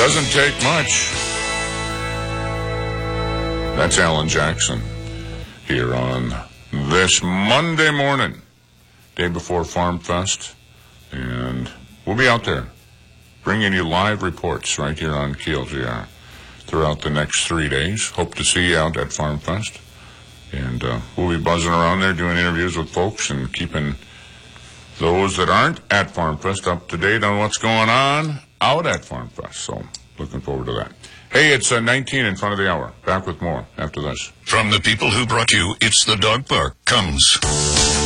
Doesn't take much. That's Alan Jackson here on this Monday morning, day before Farm Fest, and we'll be out there bringing you live reports right here on KLGR throughout the next 3 days. Hope to see you out at Farm Fest, and we'll be buzzing around there doing interviews with folks and keeping those that aren't at Farm Fest up to date on what's going on out at Farm Fest. So looking forward to that. Hey, it's 19 in front of the hour. Back with more after this. From the people who brought you It's the Dog Park comes